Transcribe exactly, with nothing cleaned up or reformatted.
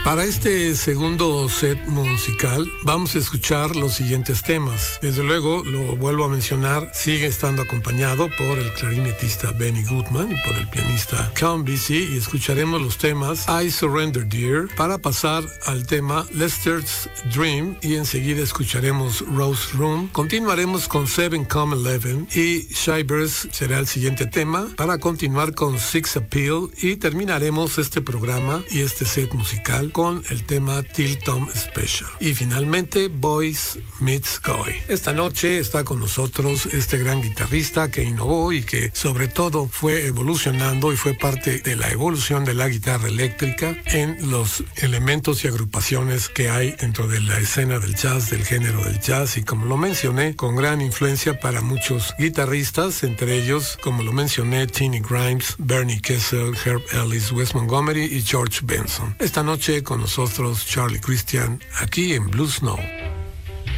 Para este segundo set musical vamos a escuchar los siguientes temas. Desde luego, lo vuelvo a mencionar, sigue estando acompañado por el clarinetista Benny Goodman y por el pianista Count Basie, y escucharemos los temas I Surrender Dear para pasar al tema Lester's Dream, y enseguida escucharemos Rose Room. Continuaremos con Seven Come Eleven y Shivers será el siguiente tema para continuar con Six Appeal, y terminaremos este programa y este set musical con el tema Till Tom Special. Y finalmente, Boys Meets Goy. Esta noche está con nosotros este gran guitarrista que innovó y que sobre todo fue evolucionando y fue parte de la evolución de la guitarra eléctrica en los elementos y agrupaciones que hay dentro de la escena del jazz, del género del jazz, y como lo mencioné, con gran influencia para muchos guitarristas, entre ellos, como lo mencioné, Tinny Grimes, Bernie Kessel, Herb Ellis, Wes Montgomery y George Benson. Esta noche con nosotros Charlie Christian, aquí en Blue Snow.